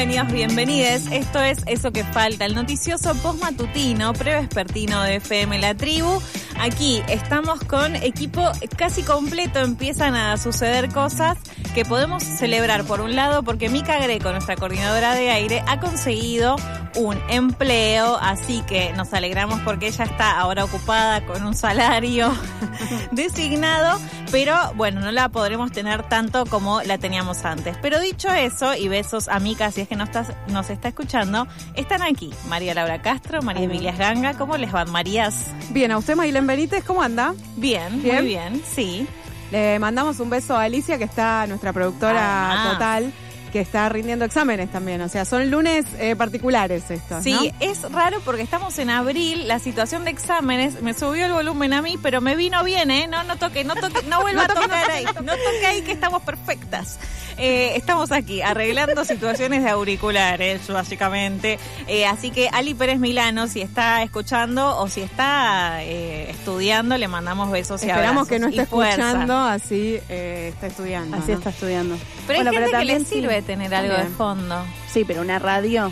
bienvenidos, bienvenides. Esto es Eso que Falta, el noticioso postmatutino, prevespertino de FM La Tribu. Aquí estamos con equipo casi completo, empiezan a suceder cosas que podemos celebrar. Por un lado, porque Mica Greco, nuestra coordinadora de aire, ha conseguido un empleo, así que nos alegramos porque ella está ahora ocupada con un salario designado, pero bueno, no la podremos tener tanto como la teníamos antes. Pero dicho eso, y besos a Mica si es que nos está escuchando, están aquí María Laura Castro, María Emilia Ganga. ¿Cómo les van, Marías? Bien, ¿a usted, Maylén Benítez, cómo anda? Bien, muy bien, sí. Le mandamos un beso a Alicia, que está nuestra productora total, que está rindiendo exámenes también. O sea, son lunes particulares estos, sí, ¿no? Es raro porque estamos en abril, la situación de exámenes, me subió el volumen a mí, pero me vino bien, ¿eh? No toque, no vuelva a tocar ahí. No toque ahí, que estamos perfectas. Estamos aquí arreglando situaciones de auriculares, básicamente. Así que Ali Pérez Milano, si está escuchando o si está estudiando, le mandamos besos y abrazos. Esperamos que no esté escuchando, así está estudiando. Así, ¿no? Está estudiando. Pero hay gente que le sirve sí, tener algo de fondo. Sí, pero una radio.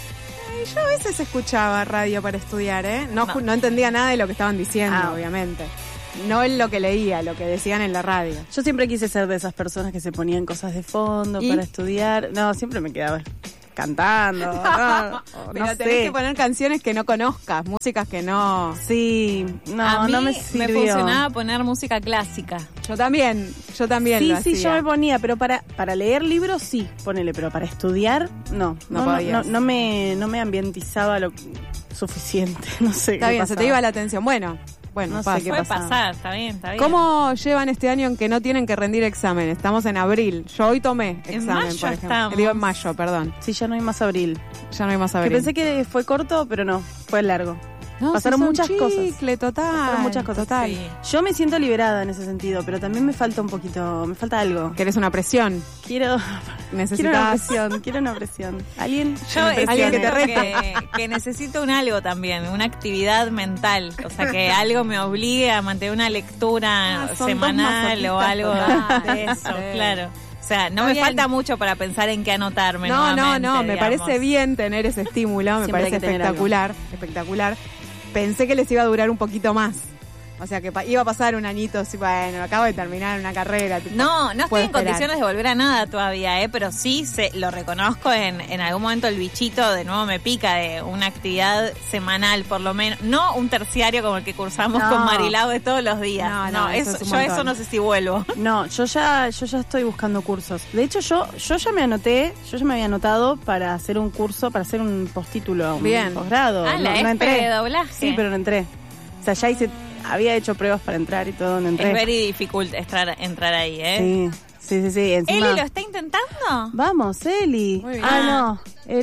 Yo a veces escuchaba radio para estudiar, ¿eh? No entendía nada de lo que estaban diciendo, obviamente. No en lo que leía, lo que decían en la radio. Yo siempre quise ser de esas personas que se ponían cosas de fondo para estudiar. No, siempre me quedaba cantando. Pero no tenés sé. que poner canciones que no conozcas, músicas que no... Sí, a mí no me me sirvió. funcionaba poner música clásica. Yo también Sí, lo hacía. yo me ponía, pero para leer libros sí, ponele, pero para estudiar no podías. No me ambientizaba lo suficiente, no sé. Está qué bien, pasaba. se te iba la atención. Bueno, No pasa. sé qué Puede pasaba. pasar, está bien. ¿Cómo llevan este año en que no tienen que rendir examen? Estamos en abril. Yo hoy tomé examen, mayo por ejemplo. estamos. Digo en mayo, perdón. Sí, ya no hay más abril. Ya no hay más Que abril. pensé que fue corto, pero no, fue largo. No, pasaron sos un muchas cosas. chicle, total. Pasaron muchas cosas. Total. Sí. Yo me siento liberada en ese sentido, pero también me falta un poquito, me falta algo. ¿Querés una presión? Quiero Necesitas... una presión. ¿Alguien? Yo me presione. Alguien que te rete. Que necesito un algo también, una actividad mental. O sea, que algo me obligue a mantener una lectura son semanal dos o algo masoquistas de eso, total. claro. O sea, no Está me bien. falta mucho para pensar en qué anotarme. No, nuevamente, me digamos. parece bien tener ese estímulo, me Siempre hay parece que tener espectacular. Pensé que les iba a durar un poquito más. O sea, que iba a pasar un añito así, bueno, acabo de terminar una carrera. Tipo, No estoy puedo en esperar. condiciones de volver a nada todavía, pero sí lo reconozco en algún momento el bichito de nuevo me pica de una actividad semanal por lo menos, no un terciario como el que cursamos No. con Marilao de todos los días. No, eso es un yo montón. eso no sé si vuelvo. No, yo ya estoy buscando cursos. De hecho, yo ya me había anotado para hacer un curso, para hacer un postítulo, Bien. un posgrado. La no FP entré. de doblaje. Sí, pero no entré. O sea, había hecho pruebas para entrar y todo, no entré. Es very difficult entrar ahí, ¿eh? Sí. Encima... ¿Eli lo está intentando? Vamos, Eli. Muy bien. No.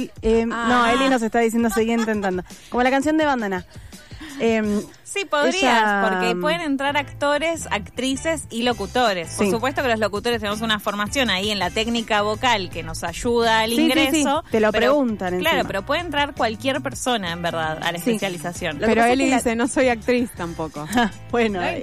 No, Eli nos está diciendo seguir intentando. Como la canción de Bandana. Sí, podrías, Ella- porque pueden entrar actores, actrices y locutores. Por Sí. supuesto que los locutores tenemos una formación ahí en la técnica vocal que nos ayuda al Sí, ingreso. sí. Te lo pero- preguntan Claro, encima. pero puede entrar cualquier persona, en verdad, a la Sí. especialización. Lo que Pero pasa Eli es que dice, no soy actriz tampoco. Bueno, No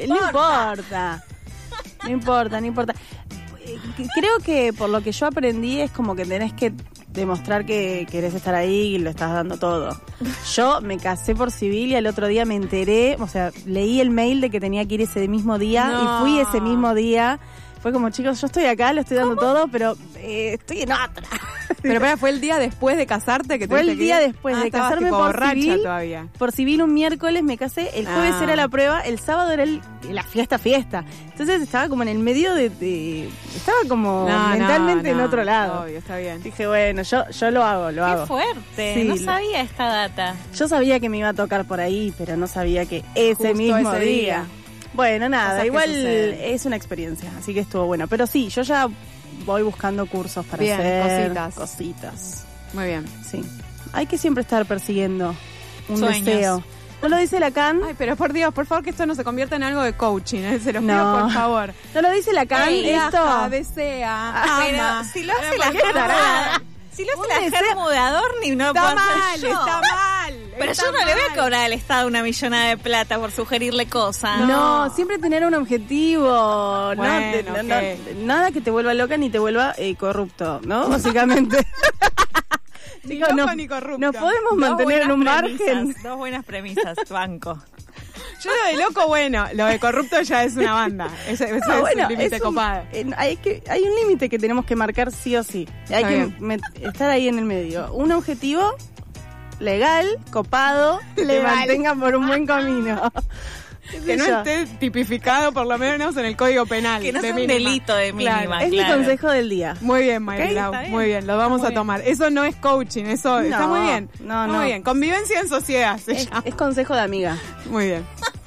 no importa. Creo que por lo que yo aprendí es como que tenés que demostrar que querés estar ahí y lo estás dando todo. Yo me casé por civil y al otro día me enteré, o sea, leí el mail de que tenía que ir ese mismo día No. y fui ese mismo día. Fue como, chicos, yo estoy acá, lo estoy dando todo, pero estoy en otra. Pero espera, ¿fue el día después de casarte que Fue el tuviste que día ir? después de estabas casarme tipo por borracha civil. todavía. Por civil un miércoles me casé, el jueves era la prueba, el sábado era la fiesta. Entonces estaba como en el medio estaba como mentalmente en otro lado. Obvio, está bien. Dije, bueno, yo lo hago. Qué fuerte, Sí, no sabía esta data. Yo sabía que me iba a tocar por ahí, pero no sabía que ese Justo mismo ese día. día. Bueno, nada, Cosas que igual suceden. es una experiencia, así que estuvo bueno. Pero sí, yo ya voy buscando cursos para Bien, hacer cositas. Muy bien. Sí. Hay que siempre estar persiguiendo un Sueños. deseo. ¿No lo dice Lacan? Ay, pero por Dios, por favor, que esto no se convierta en algo de coaching, ¿eh? Se los pido, No. por favor. ¿No lo dice Lacan esto? Viaja, desea, Pero ama. si lo hace la ¿por qué Germudador, si lo hace la Germudador, ni no Está puedo hacer mal, yo. está mal. Pero está yo no le voy a mal. cobrar al Estado una millonada de plata por sugerirle cosas. No, siempre tener un objetivo. Bueno, nada que te vuelva loca ni te vuelva corrupto, ¿no? Básicamente. Ni Chicos, loco ni corrupto. Nos podemos mantener en un margen. Dos buenas premisas, banco. Yo lo de loco, bueno, lo de corrupto ya es una banda. Eso es un límite copado. Hay un límite que tenemos que marcar sí o sí. Hay que estar ahí en el medio. Un objetivo legal, copado, que te mantenga por un buen camino. Que no esté tipificado por lo menos en el Código Penal. Que no sea un delito de mínima. Claro. Es mi consejo del día. Muy bien, Mayrilau, muy bien, lo vamos a tomar. Eso no es coaching, eso está muy bien. Muy bien, convivencia en sociedad es consejo de amiga. Muy bien.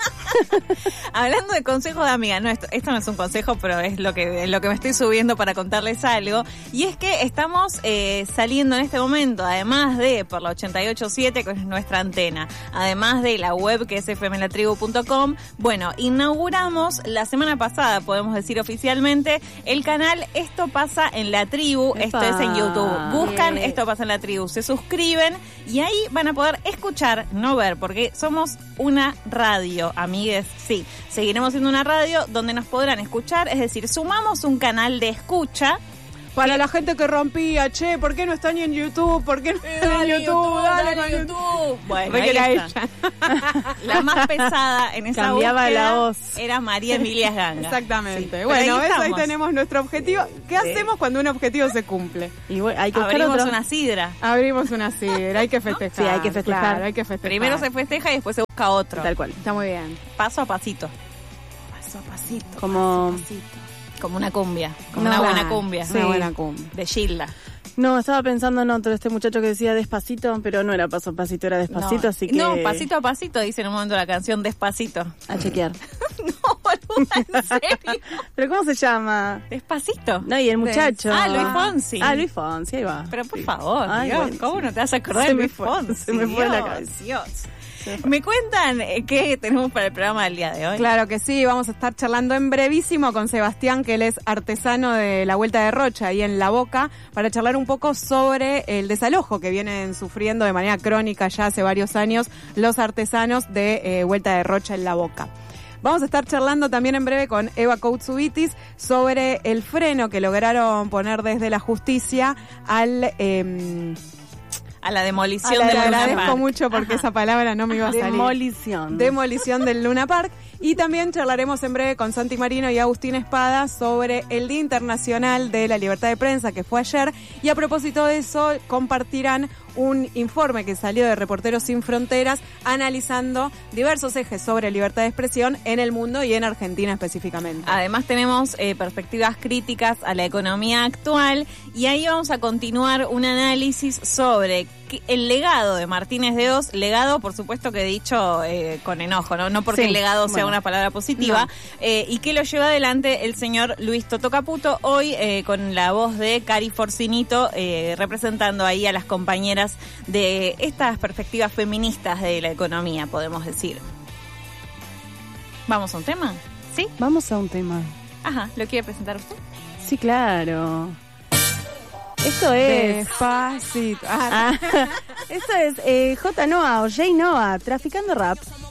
Hablando de consejo de amiga, no, esto no es un consejo, pero es lo que me estoy subiendo para contarles algo. Y es que estamos saliendo en este momento, además de por la 88.7, que es nuestra antena, además de la web que es fmlatribu.com, bueno, inauguramos la semana pasada, podemos decir oficialmente, el canal Esto Pasa en la Tribu. ¡Epa! Esto es en YouTube. Buscan Esto Pasa en la Tribu, se suscriben y ahí van a poder escuchar, no ver, porque somos una radio, amigues, sí. Seguiremos siendo una radio donde nos podrán escuchar, es decir, sumamos un canal de escucha. Para la gente que rompía, che, ¿por qué no están ni en YouTube? ¿Por qué no están en YouTube? Dale con YouTube. Bueno, ahí está. La más pesada en esa Cambiaba búsqueda la voz. era María Emilia Ganga. Exactamente. Sí. Bueno, ahí ahí tenemos nuestro objetivo. ¿Qué hacemos cuando un objetivo se cumple? Y bueno, hay que buscar Abrimos otro. una sidra. Abrimos una sidra, hay que festejar. Sí, hay que festejar. Claro, hay que festejar. Primero se festeja y después se busca otro. Tal cual. Está muy bien. Paso a pasito. Paso a pasito. Como... Como una cumbia. Como No, una buena claro, cumbia. sí. Una buena cumbia. De Gilda. No, estaba pensando en otro, este muchacho que decía despacito, pero no era paso a pasito, era despacito, así que... No, pasito a pasito, dice en un momento la canción Despacito. A chequear. No, boluda, en serio. ¿Pero cómo se llama? Despacito. No, y el muchacho. Luis Fonsi. Luis Fonsi, ahí va. Pero por favor, Ay, Dios, bueno. ¿cómo no te vas a acordar Se de me Luis fue, Fonsi? se me fue Dios, la cabeza. Dios. ¿Me cuentan qué tenemos para el programa del día de hoy? Claro que sí, vamos a estar charlando en brevísimo con Sebastián, que él es artesano de la Vuelta de Rocha, ahí en La Boca, para charlar un poco sobre el desalojo que vienen sufriendo de manera crónica ya hace varios años los artesanos de Vuelta de Rocha en La Boca. Vamos a estar charlando también en breve con Eva Koutsubitis sobre el freno que lograron poner desde la justicia al... a la demolición Le del Luna agradezco Park. mucho porque esa palabra no me iba a salir. Demolición del Luna Park. Y también charlaremos en breve con Santi Marino y Agustín Espada sobre el Día Internacional de la Libertad de Prensa, que fue ayer. Y a propósito de eso, compartirán un informe que salió de Reporteros Sin Fronteras analizando diversos ejes sobre libertad de expresión en el mundo y en Argentina específicamente. Además tenemos perspectivas críticas a la economía actual y ahí vamos a continuar un análisis sobre el legado de Martínez de Hoz, legado por supuesto que he dicho con enojo, no porque sí, el legado sea una palabra positiva, y que lo lleva adelante el señor Luis Toto Caputo, hoy con la voz de Cari Forcinito, representando ahí a las compañeras de estas perspectivas feministas de la economía, podemos decir. ¿Vamos a un tema? ¿Sí? Vamos a un tema. Ajá, ¿lo quiere presentar usted? Sí, claro. Esto es... Despacito. Esto es J. Noah o J. Noah, traficando rap.